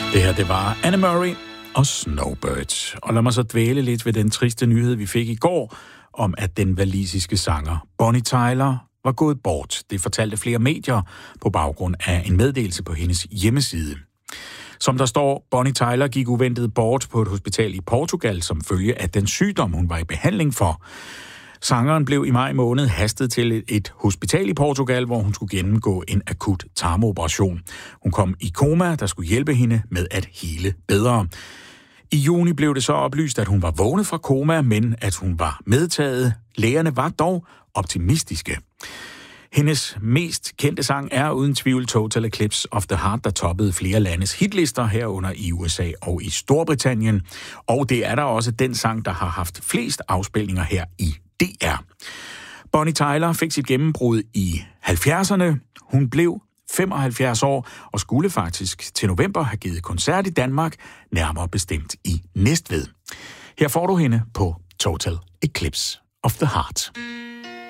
Det her, det var Anne Murray og Snowbirds. Og lad mig så dvæle lidt ved den triste nyhed, vi fik i går, om at den walisiske sanger Bonnie Tyler var gået bort. Det fortalte flere medier på baggrund af en meddelelse på hendes hjemmeside. Som der står, Bonnie Tyler gik uventet bort på et hospital i Portugal som følge af den sygdom, hun var i behandling for. Sangeren blev i maj måned hastet til et hospital i Portugal, hvor hun skulle gennemgå en akut tarmoperation. Hun kom i koma, der skulle hjælpe hende med at hele bedre. I juni blev det så oplyst, at hun var vågnet fra koma, men at hun var medtaget. Lægerne var dog optimistiske. Hendes mest kendte sang er uden tvivl Total Eclipse of the Heart, der toppede flere landes hitlister herunder i USA og i Storbritannien. Og det er der også den sang, der har haft flest afspilninger her i DR. Bonnie Tyler fik sit gennembrud i 70'erne. Hun blev 75 år og skulle faktisk til november have givet koncert i Danmark, nærmere bestemt i Næstved. Her får du hende på Total Eclipse of the Heart.